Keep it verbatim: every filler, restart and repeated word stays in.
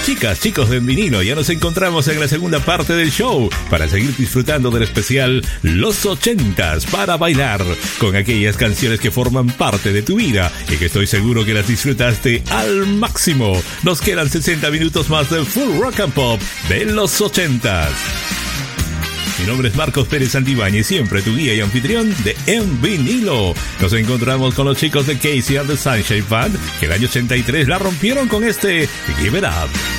Chicas, chicos de vinilo, ya nos encontramos en la segunda parte del show para seguir disfrutando del especial Los ochentas para bailar, con aquellas canciones que forman parte de tu vida y que estoy seguro que las disfrutaste al máximo. Nos quedan sesenta minutos más de Full Rock and Pop de los ochentas. Mi nombre es Marcos Pérez Santibáñez, siempre tu guía y anfitrión de En Vinilo. Nos encontramos con los chicos de Casey and the Sunshine Band, que el año ochenta y tres la rompieron con este Give It Up.